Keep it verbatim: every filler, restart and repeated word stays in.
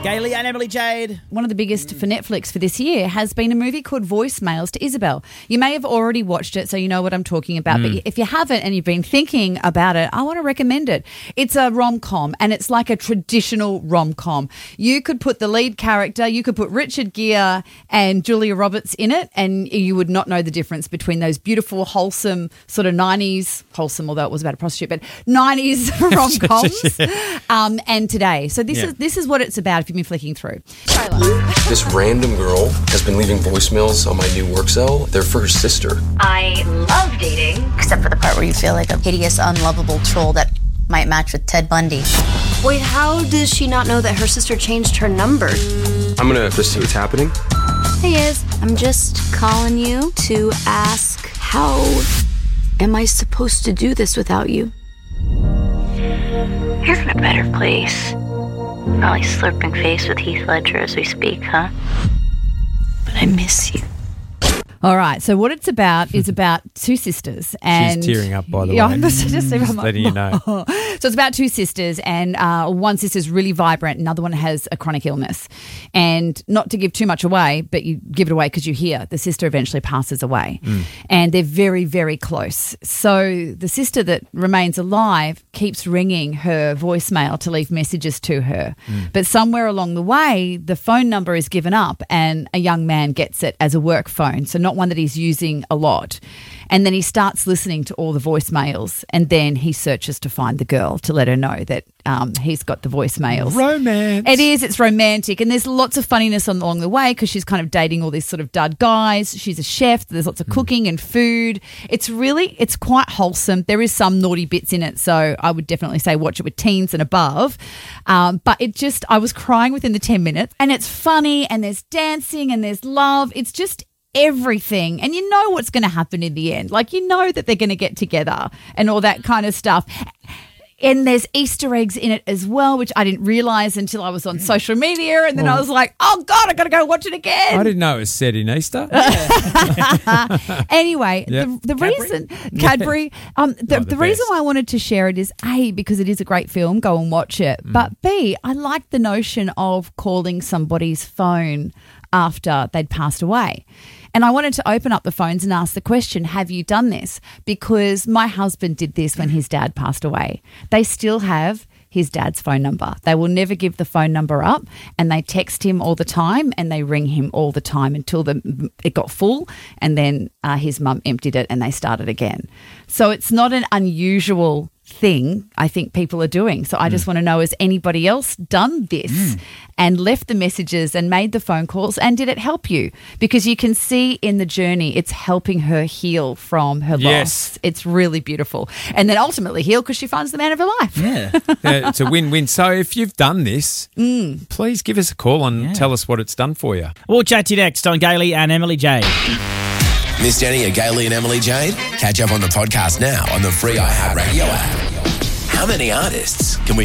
Gailey and Emily Jade. One of the biggest for Netflix for this year has been a movie called Voicemails to Isabel. You may have already watched it, so you know what I'm talking about. Mm. But if you haven't and you've been thinking about it, I want to recommend it. It's a rom-com, and it's like a traditional rom-com. You could put the lead character, you could put Richard Gere and Julia Roberts in it, and you would not know the difference between those beautiful, wholesome sort of nineties, wholesome, although it was about a prostitute, but nineties rom-coms yeah. um, and today. So this yeah. is this is what it's about if you've been flicking through. Trailer. This random girl has been leaving voicemails on my new work cell. They're for her sister. I love dating. Except for the part where you feel like a hideous, unlovable troll that might match with Ted Bundy. Wait, how does she not know that her sister changed her number? I'm gonna just see what's happening. Hey, Iz. I'm just calling you to ask, how am I supposed to do this without you? You're in a better place. Probably slurping face with Heath Ledger as we speak, huh? But I miss you. All right, so what it's about is about two sisters. And she's tearing up, by the yeah, way. I'm just, just, just letting you know. So it's about two sisters, and uh, one sister's really vibrant, another one has a chronic illness. And not to give too much away, but you give it away because you hear the sister eventually passes away. Mm. And they're very, very close. So the sister that remains alive keeps ringing her voicemail to leave messages to her. Mm. But somewhere along the way, the phone number is given up and a young man gets it as a work phone, so not one that he's using a lot. And then he starts listening to all the voicemails, and then he searches to find the girl to let her know that um, he's got the voicemails. Romance. It is. It's romantic. And there's lots of funniness on, along the way because she's kind of dating all these sort of dud guys. She's a chef. There's lots of mm. cooking and food. It's really, it's quite wholesome. There is some naughty bits in it, so I would definitely say watch it with teens and above. Um, but it just, I was crying within the ten minutes, and it's funny, and there's dancing, and there's love. It's just everything, and you know what's going to happen in the end. Like, you know that they're going to get together and all that kind of stuff. And there's Easter eggs in it as well, which I didn't realise until I was on social media, and then well, I was like, oh God, I've got to go watch it again. I didn't know it was set in Easter. Anyway, yep. the, the Cadbury? reason Cadbury, um, the, the, the reason why I wanted to share it is A, because it is a great film, go and watch it. Mm. But B, I like the notion of calling somebody's phone after they'd passed away. And I wanted to open up the phones and ask the question, have you done this? Because my husband did this when his dad passed away. They still have his dad's phone number. They will never give the phone number up, and they text him all the time and they ring him all the time until the, it got full, and then uh, his mum emptied it and they started again. So it's not an unusual thing I think people are doing. So I just mm. want to know, has anybody else done this mm. and left the messages and made the phone calls, and did it help you? Because you can see in the journey it's helping her heal from her yes. loss. It's really beautiful. And then ultimately heal because she finds the man of her life. Yeah. yeah it's a win-win. So if you've done this, mm. please give us a call and yeah. tell us what it's done for you. We'll chat to you next on Gailey and Emily Jade. Missed any of Gailey and Emily Jade? Catch up on the podcast now on the free iHeartRadio app. How many artists can we